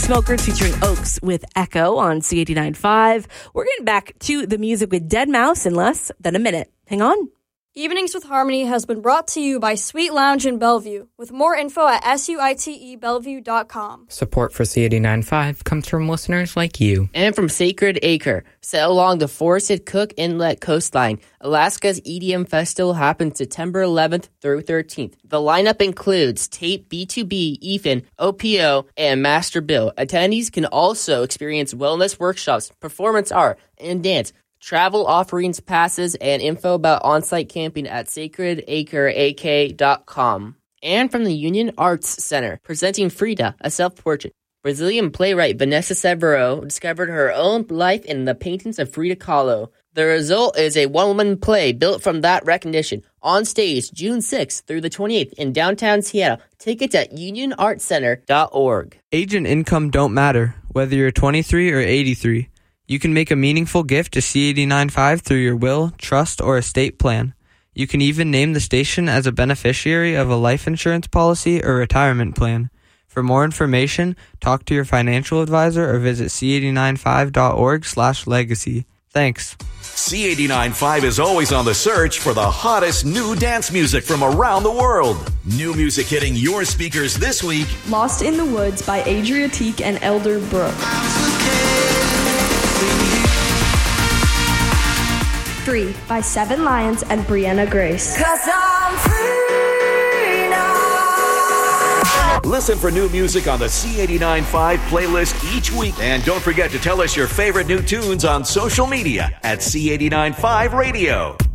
Chainsmokers featuring Oaks with Echo on C89.5. We're getting back to the music with Deadmau5 in less than a minute. Hang on. Evenings with Harmony has been brought to you by Sweet Lounge in Bellevue, with more info at suitebellevue.com. Support for C89.5 comes from listeners like you. And from Sacred Acre, set along the forested Cook Inlet coastline. Alaska's EDM Festival happens September 11th through 13th. The lineup includes Tape, B2B, Ethan, OPO, and Master Bill. Attendees can also experience wellness workshops, performance art, and dance. Travel offerings, passes, and info about on-site camping at sacredacreak.com. And from the Union Arts Center, presenting Frida, a self-portrait. Brazilian playwright Vanessa Severo discovered her own life in the paintings of Frida Kahlo. The result is a one-woman play built from that recognition. On stage, June 6th through the 28th in downtown Seattle. Tickets at unionartscenter.org. Age and income don't matter, whether you're 23 or 83. You can make a meaningful gift to C89.5 through your will, trust, or estate plan. You can even name the station as a beneficiary of a life insurance policy or retirement plan. For more information, talk to your financial advisor or visit c89.5.org/legacy. Thanks. C89.5 is always on the search for the hottest new dance music from around the world. New music hitting your speakers this week. Lost in the Woods by Adriatique and Elder Brooke. Free by Seven Lions and Brianna Grace. 'Cause I'm free now. Listen for new music on the C89.5 playlist each week. And don't forget to tell us your favorite new tunes on social media at C89.5 Radio.